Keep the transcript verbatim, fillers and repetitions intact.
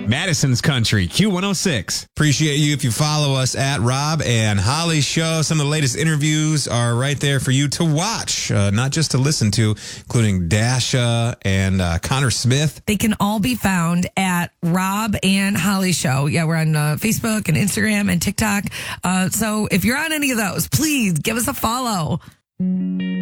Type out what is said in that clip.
Madison's Country, Q one oh six. Appreciate you if you follow us at Rob and Holly Show. Some of the latest interviews are right there for you to watch, uh, not just to listen to, including Dasha and uh, Connor Smith. They can all be found at Rob and Holly Show. Yeah, we're on uh, Facebook and Instagram and TikTok. Uh, so if you're on any of those, please give us a follow.